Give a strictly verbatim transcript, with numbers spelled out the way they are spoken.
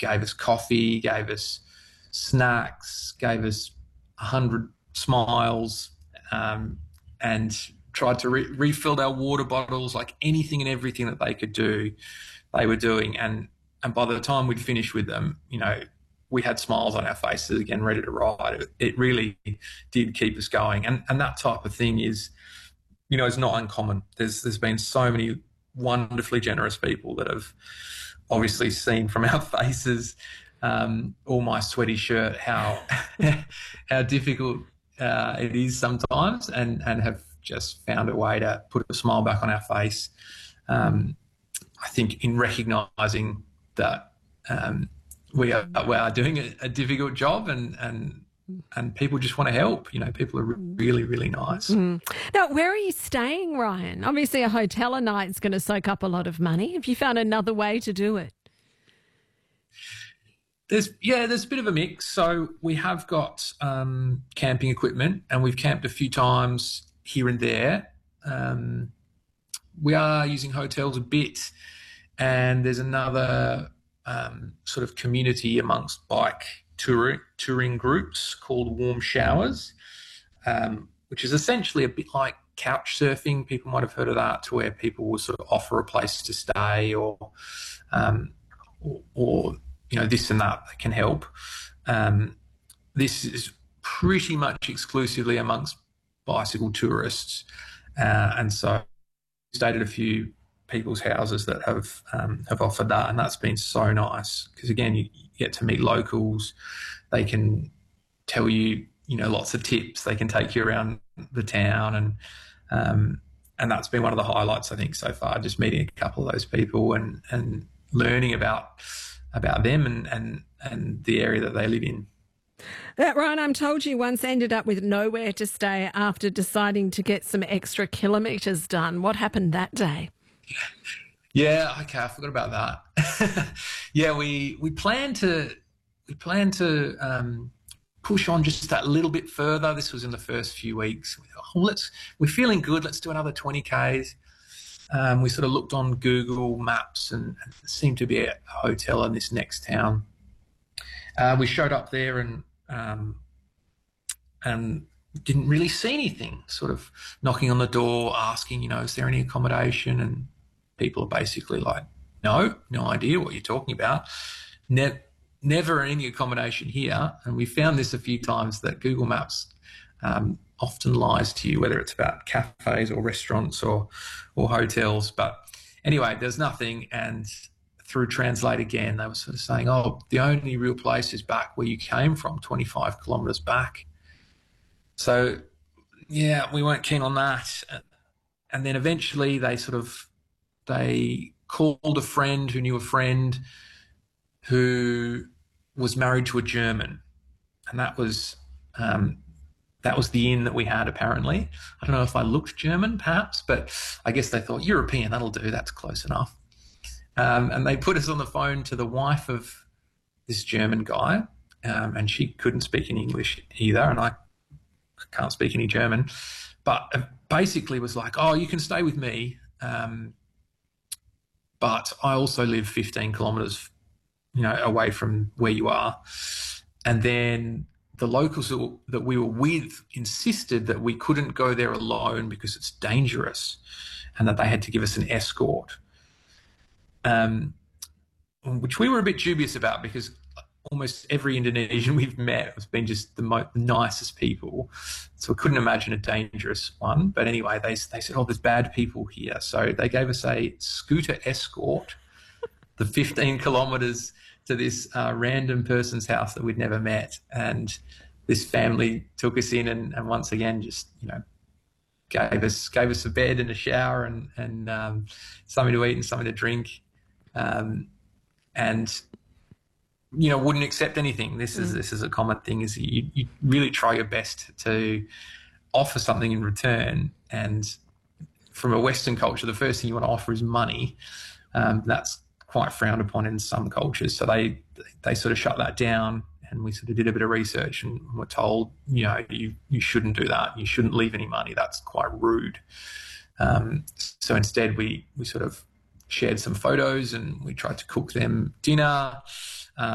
gave us coffee, gave us snacks, gave us a hundred smiles, um, and tried to re- refill our water bottles, like anything and everything that they could do, they were doing. And and by the time we'd finished with them, you know, we had smiles on our faces again, ready to ride. It, it really did keep us going. And and that type of thing is, you know, it's not uncommon. There's there's been so many wonderfully generous people that have obviously seen from our faces, um, or my sweaty shirt, how how difficult uh, it is sometimes, and and have just found a way to put a smile back on our face. Um, I think in recognising that um, we are we are doing a, a difficult job, and and and people just want to help. You know, people are really really nice. Mm. Now, where are you staying, Ryan? Obviously, a hotel a night is going to soak up a lot of money. Have you found another way to do it? There's yeah, there's a bit of a mix. So we have got um, camping equipment, and we've camped a few times here and there. Um, we are using hotels a bit, and there's another um, sort of community amongst bike touring, touring groups called Warm Showers, um, which is essentially a bit like couch surfing. People might have heard of that, to where people will sort of offer a place to stay, or um, or, or you know, this and that that can help. Um, this is pretty much exclusively amongst bicycle tourists, uh, and so we stayed at a few people's houses that have um, have offered that, and that's been so nice because again, you, you get to meet locals. They can tell you, you know, lots of tips. They can take you around the town, and um, and that's been one of the highlights, I think, so far. Just meeting a couple of those people and and learning about about them and and and the area that they live in. That Ryan, I'm told you once ended up with nowhere to stay after deciding to get some extra kilometres done. What happened that day? Yeah, okay, I forgot about that. yeah, we we planned to we planned to um, push on just that little bit further. This was in the first few weeks. We thought, oh, let's we're feeling good. Let's do another twenty kays. Um, we sort of looked on Google Maps, and, and there seemed to be a hotel in this next town. Uh, we showed up there and um, and didn't really see anything. Sort of knocking on the door, asking, you know, is there any accommodation? And people are basically like, no, no idea what you're talking about. Ne- never any accommodation here. And we found this a few times, that Google Maps um, often lies to you, whether it's about cafes or restaurants or or hotels. But anyway, there's nothing. And through Translate again, they were sort of saying, oh, the only real place is back where you came from, twenty-five kilometres back. So, yeah, we weren't keen on that. And then eventually they sort of, they called a friend who knew a friend who was married to a German. And that was um, that was the inn that we had, apparently. I don't know if I looked German, perhaps, but I guess they thought, European, that'll do, that's close enough. Um, and they put us on the phone to the wife of this German guy, um, and she couldn't speak any English either, and I can't speak any German, but basically was like, oh, you can stay with me, um, but I also live fifteen kilometres, you know, away from where you are. And then the locals that we were with insisted that we couldn't go there alone because it's dangerous, and that they had to give us an escort. Um, which we were a bit dubious about, because almost every Indonesian we've met has been just the most nicest people. So we couldn't imagine a dangerous one. But anyway, they they said, oh, there's bad people here. So they gave us a scooter escort, the fifteen kilometres to this uh, random person's house that we'd never met. And this family took us in and, and once again just, you know, gave us gave us a bed and a shower and, and um, something to eat and something to drink. Um, and, you know, wouldn't accept anything. This is, mm. this is a common thing, is you, you really try your best to offer something in return. And from a Western culture, the first thing you want to offer is money. Um, that's quite frowned upon in some cultures. So they, they sort of shut that down, and we sort of did a bit of research and were told, you know, you, you shouldn't do that. You shouldn't leave any money. That's quite rude. Um, so instead we, we sort of shared some photos and we tried to cook them dinner.